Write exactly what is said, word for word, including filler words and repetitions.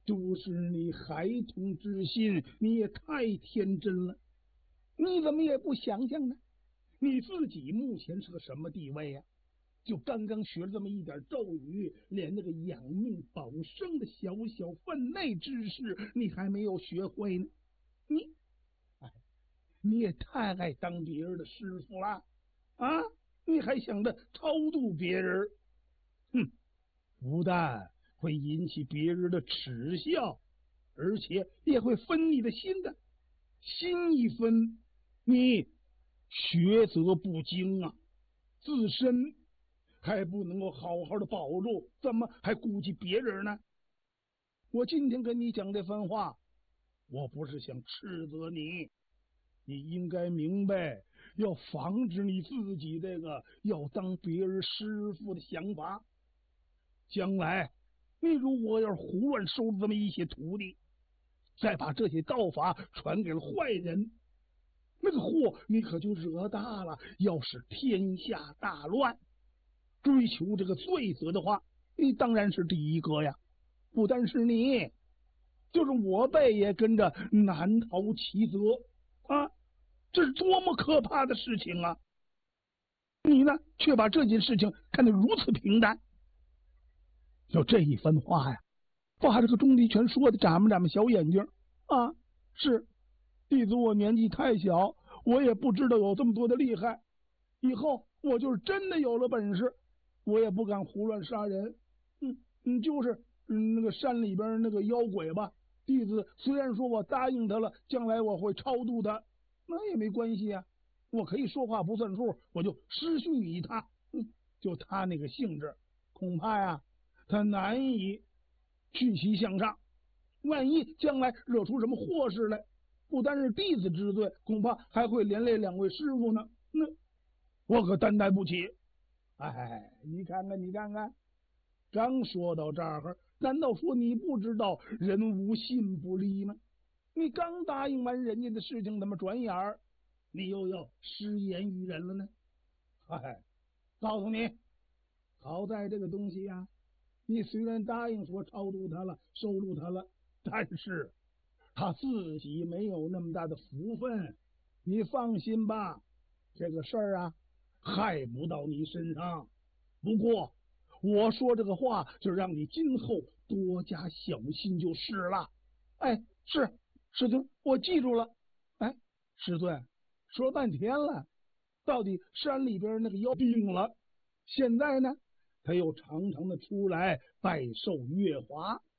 都是你孩童之心，你也太天真了。你怎么也不想想呢？你自己目前是个什么地位呀、啊？就刚刚学了这么一点咒语，连那个养命保生的小小分内之事，你还没有学会呢。你，哎，你也太爱当别人的师傅了啊！你还想着超度别人，哼，不但会引起别人的耻笑，而且也会分你的心的。心一分，你学则不精啊，自身还不能够好好的保住，怎么还顾及别人呢？我今天跟你讲这番话，我不是想斥责你，你应该明白，要防止你自己这个要当别人师傅的想法。将来你如果要是胡乱收这么一些徒弟，再把这些道法传给了坏人，那个祸你可就惹大了，要是天下大乱。追求这个罪责的话，你当然是第一个呀。不单是你，就是我辈也跟着难逃其责啊！这是多么可怕的事情啊！你呢，却把这件事情看得如此平淡。就这一番话呀，把这个钟离权说的眨巴眨巴小眼睛啊！是弟子我年纪太小，我也不知道有这么多的厉害。以后我就是真的有了本事，我也不敢胡乱杀人。嗯嗯，就是嗯那个山里边那个妖鬼吧，弟子虽然说我答应他了，将来我会超度他，那也没关系啊。我可以说话不算数，我就失信于他。嗯，就他那个性质，恐怕呀，他难以去其向上。万一将来惹出什么祸事来，不单是弟子之罪，恐怕还会连累两位师傅呢。那我可担待不起。哎，你看看，你看看，刚说到这儿，难道说你不知道人无信不立吗？你刚答应完人家的事情，怎么转眼儿你又要失言于人了呢？哎，告诉你，好在这个东西呀、啊，你虽然答应说超度他了，收录他了，但是他自己没有那么大的福分。你放心吧，这个事儿啊，害不到你身上。不过我说这个话，就让你今后多加小心就是了。哎，是师尊，我记住了。哎，师尊，说半天了，到底山里边那个妖病了，现在呢，他又常常的出来拜寿月华，